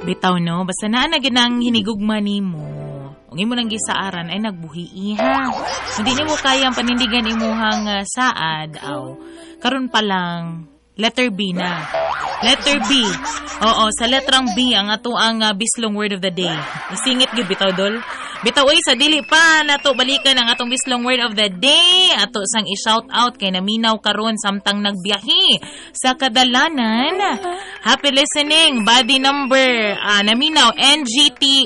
Bitaw no, basta na ginang hinigugma nimo. Ung imo nang gisaaran ay nagbuhi ha. Hindi nimo kayang panindigan imuhang saad aw. Karon pa lang letter B na. Letter B. Oo, sa letrang B ang ato ang bislong word of the day. Isingit gyud bitaw dol. Bitaw oy sa dili pa nato balikan ang atong bislong word of the day. Ato sang i-shout out kay naminaw karon samtang nagbiyahe sa kadalanan. Happy listening. Body number naminaw NGT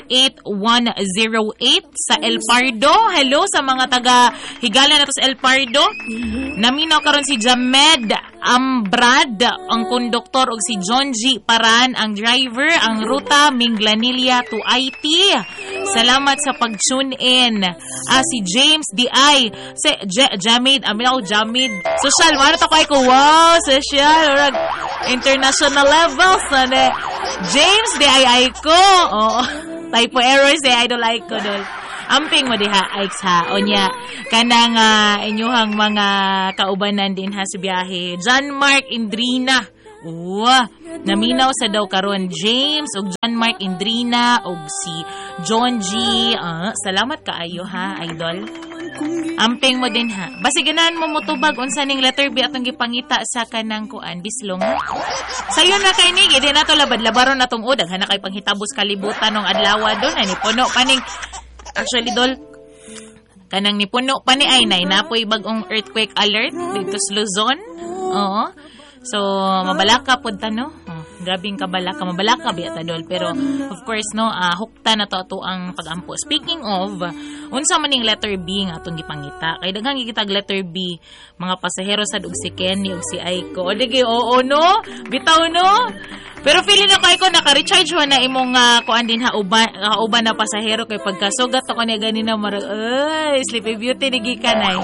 8108 sa El Pardo. Hello sa mga taga Higala nato sa El Pardo. Naminaw karon si Jamed Ambrad ang konduktor ug si John G Paran ang driver. Ang ruta Minglanilla to IT. Salamat sa pag-tune in. Si James D.I. Si Jamid. Jamid. Social. Mara to ko. Wow. Social. International levels. James D.I. ko. Oh. Typo errors idol like ko dol. Amping mo diha, Ike's ha. O niya, kanang inyuhang mga kaubanan din ha sa biyahe. John Mark Indrina. Naminaw sa daw karon James ug John Mark Indrina ug si John G. Salamat kaayo ha, idol. Amping mo din ha. Basi ganahan mo motubag unsa ning letter B atong gipangita sa kanang kuan bislong. Sayo na kay ni, di na to labad-labaron atong udag ha na kay panghitabos kalibutan ng adlaw don ani puno paning. Actually, dol, kanang nipuno pa ni ay napoy bagong earthquake alert dito sa Luzon. Oo. So, mabalaka pod ta, no? Grabing kabalaka. Mabalaka biya ta, dol. Pero, of course, no, hukta na to ang pag-ampo. Speaking of, unsa man ning letter B nga atong gipangita. Kay daghang gigitag letter B, mga pasahero sad ug si Kenny ug si Aiko. O dige, oo, no? Bitaw, no? Pero feeling ako Aiko, naka-recharge mo na imong kuan din uban na pasahero kay pagkasugat ako niya ganina marag, Sleepy Beauty ni gikanay.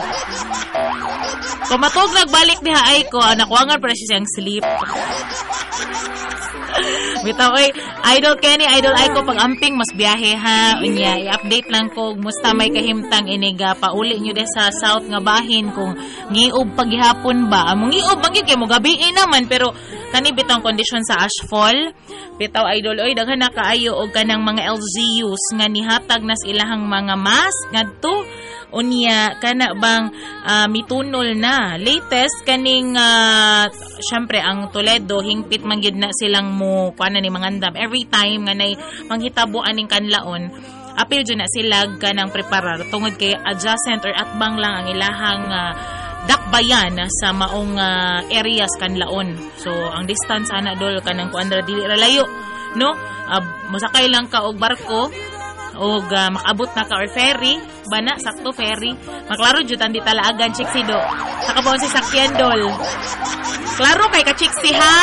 Kung matog nagbalik diha Aiko, nakuangan pa siya siyang sleep. Bitaw, oy, Idol Kenny, Idol Aiko, pag amping mas biyahe ha. Unya, i-update lang ko, musta may kahimtang iniga, pauli nyo de sa south nga bahin kung ngiob paghihapon ba. Among ngiob, magiging kay mo gabiin naman, pero kani bitang kondisyon sa ashfall. Bitaw, Idol, oy, daghan na kaayo og kanang mga LGUs nga nihatag nas ilahang mga mask ngadto. Unya, kana bang mitunol na. Latest, kaning, syempre, ang Toledo, hingpit mangyud na silang mo, kuana ni mangandam. Every time nga nay manghitabuan ning kanlaon, apil dyan na sila kanang preparar. Tungod kay adjacent or atbang lang ang ilahang dakbayan sa maong areas kanlaon. So, ang distance, ana dol, kanang kuandra dili ralayo. No? Musakay lang ka og barko, og makabot na ka or ferry bana sakto ferry maklaro jud andi talaagan chiksido saka ba si sakyan dol klaro kay ka chiksi ha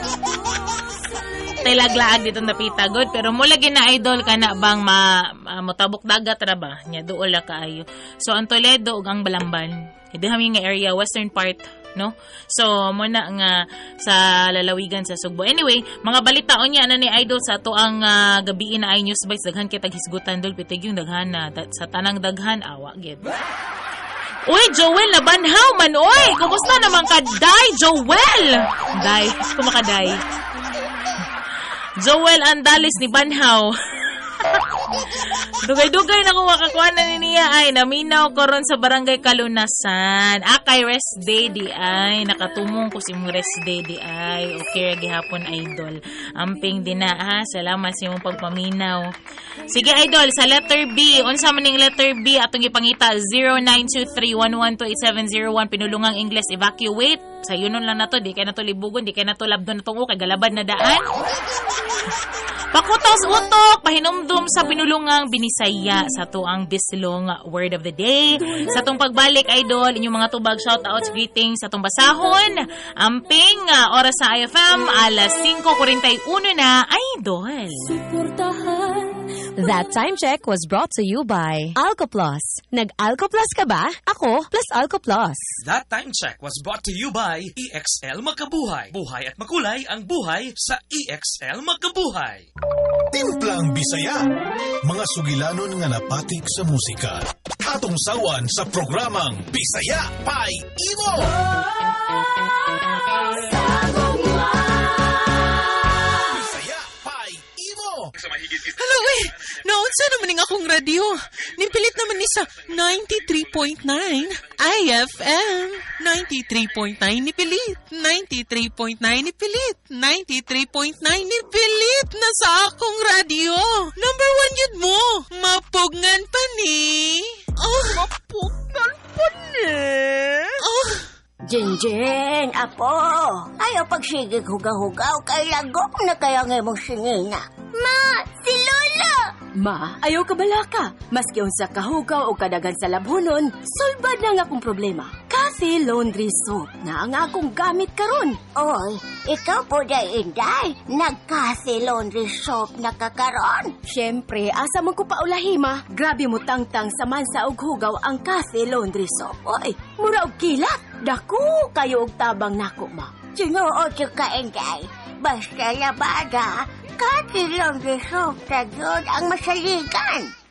telaglaag dito napita good pero mo lagi na idol kana bang motabok dagat ra ba nya duol la kaayo so ang Toledo ug ang Balamban hindi kami nga area western part no so mo na nga sa lalawigan sa Sugbo anyway mga balitaon niya na ni idol sa to ang gabi na ay news bites daghan kay taghisgutan dol pitig yung daghan na sa tanang daghan awa gid. Uy Joel Labanhaw man oy kumusta naman ka Day Joel Day kumakaday Joel Andalis ni Banhaw Dugay-dugay na kung makakuha na niya ay naminaw ko ron sa barangay Kalunasan. Kay rest day di ay nakatumong ko si mong rest day di ay okay gihapon idol. Amping din na ha. Salamat sa imong pagpaminaw. Sige idol sa letter B. Unsa man ning letter B atong gipangita 0923112870 pinulungang English evacuate. Sa yunon lang na to, di kay na to libugon, di kay na to labdon na tungo kay galabad na daan. Pakutos utok, pahinumdum sa pinulungang Binisaya sa tuang bislong word of the day. Sa tong pagbalik, idol, inyong mga tubag, shoutouts, greetings sa tong basahon. Amping, oras sa IFM, alas 5:41 na, idol. That time check was brought to you by Alcoplus. Nag-Alcoplus ka ba? Ako, plus Alcoplus. That time check was brought to you by EXL Magkabuhay. Buhay at makulay ang buhay sa EXL Magkabuhay. Timplang Bisaya. Mga sugilanon nga napatik sa musika. Atong sawan sa programang Bisaya Pay Imo. Bisaya Pay Imo. Unsa naman nga akong radyo? Nipilit naman ni sa 93.9 IFM. 93.9 nipilit. 93.9 nipilit. 93.9 nipilit na sa akong radyo. Number 1 yun mo. Mapugngan pa ni. Mapugngan pa ni. Jinjin, apo. Ayaw pagsigig hugaw-hugaw kay lagok na kaya nga mong singina. Ma, si Lola! Ma, ayaw ka balaka. Maski unsa kahugaw o kadagan sa labhonon, sulbad na nga akong problema. Cathy Laundry Soap na ang akong gamit karon. Oy, ikaw po day inday. Nag-Cathy Laundry Soap na kakaron. Siyempre, asa man ko paulahi, ma. Grabe mo tangtang sa mansa og hugaw ang Cathy Laundry Soap. Oy, mura og kilat. Dako kayo og tabang nako, ma. Sinuod yung ka-inday. Basta labada, Cathy Laundry Soap na yun ang masaligan.